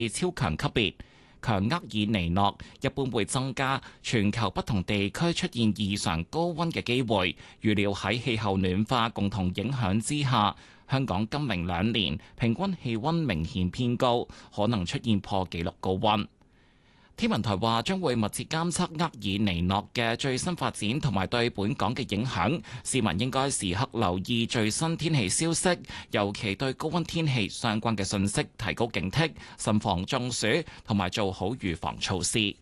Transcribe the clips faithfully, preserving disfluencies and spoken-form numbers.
超強級別。強厄爾尼諾一般會增加全球不同地區出現異常高溫嘅機會，預料喺氣候暖化共同影響之下，香港今明兩年平均氣溫明顯偏高，可能出現破紀錄高溫。天文台話將會密切監測厄爾尼諾嘅最新發展同埋對本港嘅影響，市民應該時刻留意最新天氣消息，尤其對高溫天氣相關嘅信息提高警惕，慎防中暑同埋做好預防措施。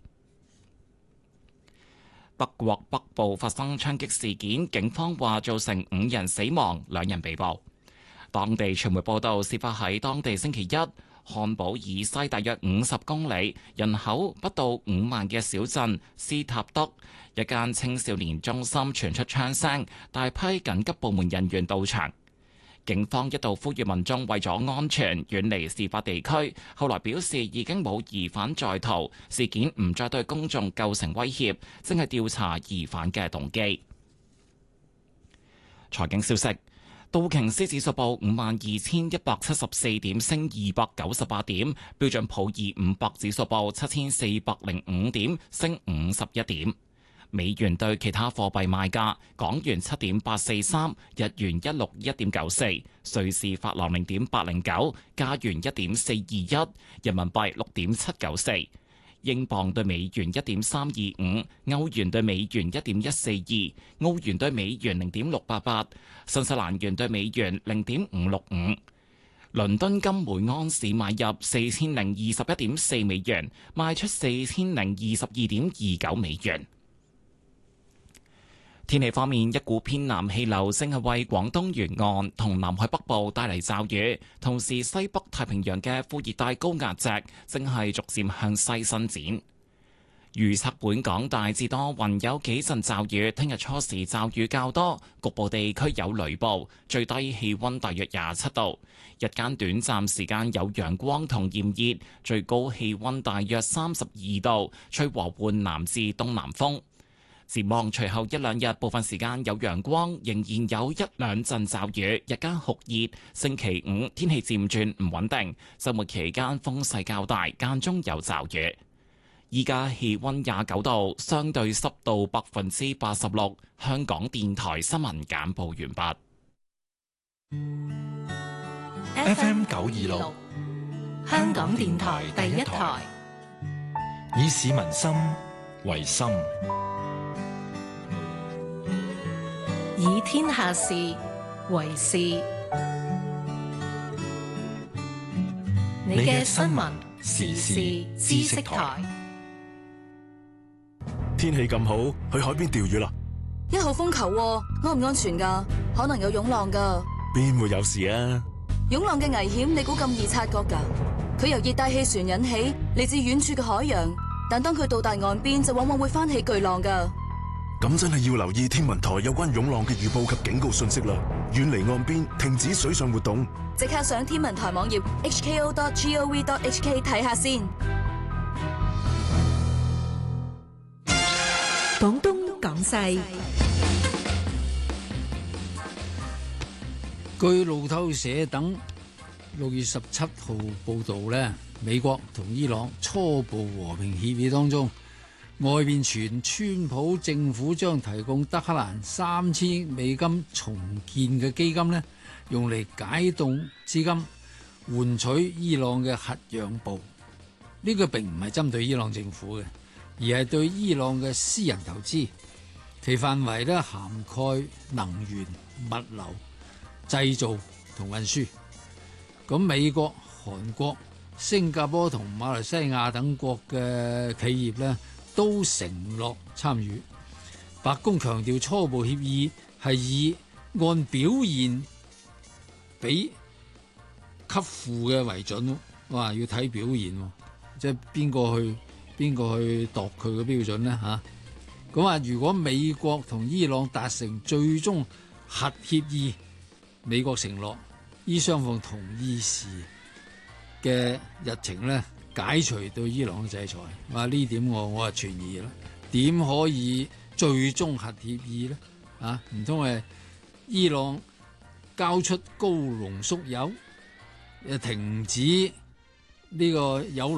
德國北部發生槍擊事件，警方話造成五人死亡，兩人被捕。當地傳媒報道，事發喺當地星期一。漢堡以西大約五十公里，人口不到五萬嘅小鎮斯塔德，一間青少年中心傳出槍聲，大批緊急部門人員到場。警方一度呼籲民眾為咗安全遠離事發地區，後來表示已經冇疑犯在逃，事件唔再對公眾構成威脅，正係調查疑犯嘅動機。財經消息。道瓊斯指數報五萬二千一百七十四點，升二百九十八點；標準普爾五百指數報七千四百零五點，升五十一點。美元對其他貨幣賣價：港元七點八四三，日元一六一點九四，瑞士法郎零點八零九，加元一點四二一，人民幣六點七九四。英鎊對美元一點三二五，歐元對美元一點一四二，澳元對美元零點六八八，新西蘭元對美元零點五六五。倫敦金每盎司買入四千零二十一點四美元，賣出四千零二十二點二九美元。天氣方面，一股偏南氣流正係為廣東沿岸同南海北部帶嚟驟雨，同時西北太平洋嘅副熱帶高壓脊正係逐漸向西伸展。預測本港大致多雲，有幾陣驟雨，聽日初時驟雨較多，局部地區有雷暴，最低氣溫大約廿七度，日間短暫時間有陽光同炎熱，最高氣溫大約三十二度，吹和緩南至東南風。展望隨後一兩日，部分時間有陽光，仍然有一兩陣驟雨，日間酷熱。星期五天氣漸轉唔穩定，週末期間風勢較大，間中有驟雨。依家氣溫廿九度，相對濕度百分之八十六。香港電台新聞簡報完畢。F M 九二六，香港電台第一台，以市民心為心。 以天下事為事。你嘅新聞時事知識台。 天氣咁好，去海邊釣魚啦！ 一號風球喎，安唔安全㗎？可能有湧浪㗎。 邊會有事啊？ 湧浪嘅危險，你估咁易察覺㗎？佢由熱帶氣旋引起，嚟自遠處嘅海洋，但當佢到達岸邊，就往往會翻起巨浪㗎。 咁真係要留意天文台有關湧浪嘅預報及警告信息啦！遠離岸邊，停止水上活動。 即刻上天文台網頁 h k o dot gov dot h k 睇下先。 廣東廣西， 據路透社等六月十七號報道呢，美國同伊朗初步和平協議當中，外面傳川普政府將提供德黑蘭三千億美金重建嘅基金呢，用嚟解凍資金，換取伊朗嘅核讓步。呢個並唔係針對伊朗政府嘅，而係對伊朗嘅私人投資，其範圍咧涵蓋能源、物流、製造同運輸。咁美國、韓國、新加坡同馬來西亞等國嘅企業呢，都承諾參與。白宮強調初步協議係以按表現俾給付嘅為準。哇，要睇表現，即係邊個去邊個去度佢嘅標準呢？嚇？咁啊，如果美國同伊朗達成最終核協議，美國承諾依雙方同意時嘅日程呢，解除對伊朗嘅制裁。啊，呢點我我係存疑啦。點可以最終核協議呢？啊，唔通係伊朗交出高濃縮鈾，誒停止呢個有